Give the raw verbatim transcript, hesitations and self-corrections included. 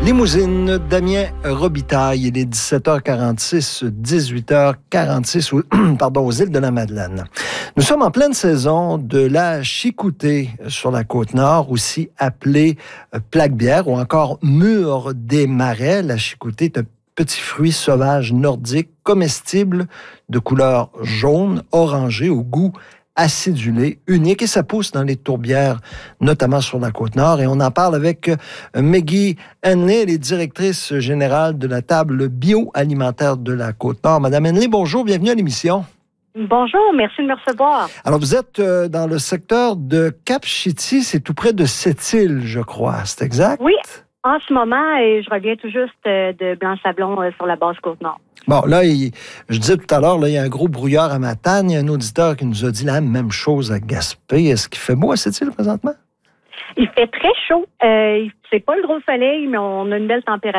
Limousine, Damien Robitaille, il est dix-sept heures quarante-six, dix-huit heures quarante-six pardon, aux îles de la Madeleine. Nous sommes en pleine saison de la chicoutée sur la Côte-Nord, aussi appelée plaque-bière ou encore mûre des marais. La chicoutée est un petit fruit sauvage nordique comestible de couleur jaune, orangé, au goût acidulé, unique, et ça pousse dans les tourbières, notamment sur la Côte-Nord. Et on en parle avec Maggie Henley, elle est directrice générale de la table bioalimentaire de la Côte-Nord. Madame Henley, bonjour, bienvenue à l'émission. Bonjour, merci de me recevoir. Alors, vous êtes euh, dans le secteur de Cap-Chiti, c'est tout près de Sept-Îles, je crois, c'est exact? Oui, en ce moment, et je reviens tout juste euh, de Blanc-Sablon euh, sur la base Côte-Nord. Bon, là, il, je disais tout à l'heure, là, il y a un gros brouillard à Matane. Il y a un auditeur qui nous a dit la même chose à Gaspé. Est-ce qu'il fait beau à Sept-Îles présentement? Il fait très chaud. Euh, c'est pas le gros soleil, mais on a une belle température.